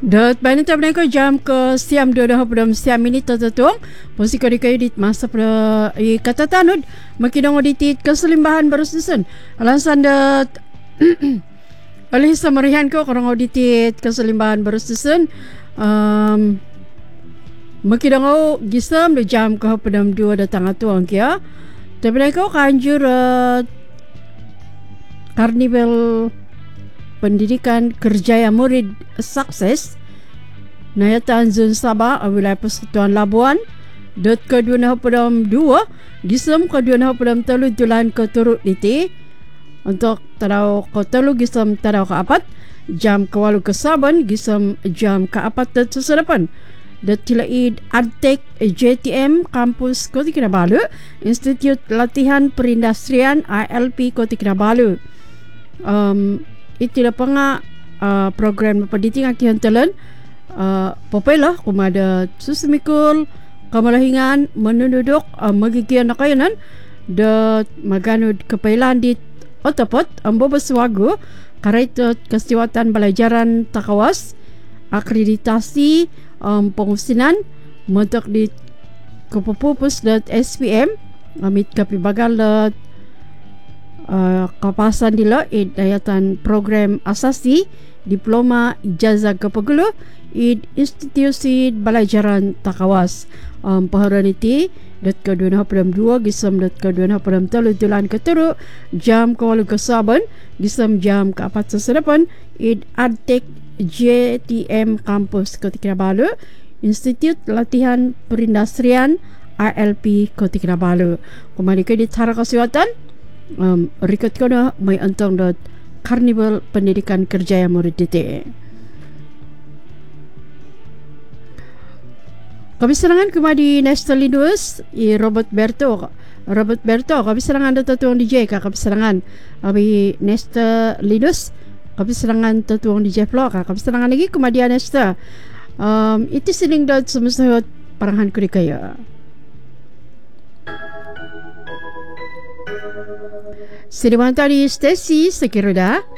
Dat banita ko jam ke siam 20 siam minit tertuang posisi ko kayo dit masa pada katatanud makidong auditit keselimbahan berususun alasan dat oleh samarihan ko korang auditit keselimbahan berususun makidong gisam do jam ke pedam 2 datang atuang kia tapi ko kanjur karnival pendidikan kerjaya murid sukses Nayatan Zon Sabah wilayah Persekutuan Labuan dot ke-22 gisem ke-23 tulan ke-3 diti untuk tadau ke-3 gisem tadau ke-4 jam ke-8 ke-7 gisem jam ke-4 dan sesedapan dat tilaid Adtech JTM kampus Kota Kinabalu Institut Latihan Perindustrian ILP Kota Kinabalu itilah penga program pendidikan kihantalan popular kumada susmikul kamalahingan menunduk magigian nakayanan dat maganud kepailan di otopot ambo beswago karaitot kestiwatan pelajaran takawas akreditasi pengusinan mentok di kepupus dat SPM amit kapibagal dat kapasan dila dayatan program asasi diploma ijazah kepegulu institusi pelajaran takawas paharan iti dat ke-22 gisam dat ke-23 tulan ke-3 jam ke-8 ke-7 gisam jam ke-4 sesedapan Adtech JTM kampus Kota Kinabalu Institut Latihan Perindustrian ILP Kota Kinabalu kembali ke di Tara Kasiwatan rekat kono may antong dot karnival pendidikan kerjaya murid dite. Kabisarangan kumadi Nestor Linus Robert Berto kabisarangan dot tuang DJ kabisarangan abi Nestor Linus kabisarangan tuang DJ Flow kabisarangan lagi kumadi Nestor itu sining dot semesta parangan kuri kaya. Sinimantari Stacy Sekiruda